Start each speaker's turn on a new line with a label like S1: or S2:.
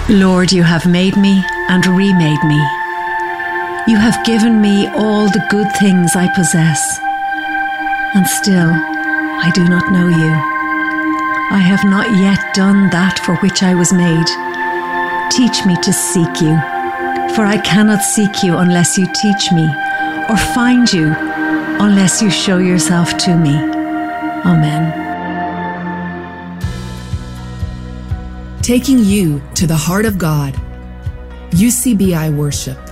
S1: Lord, you have made me and remade me. You have given me all the good things I possess, and still I do not know you. I have not yet done that for which I was made. Teach me to seek you, for I cannot seek you unless you teach me, or find you unless you show yourself to me. Amen.
S2: Taking you to the heart of God. UCBI Worship.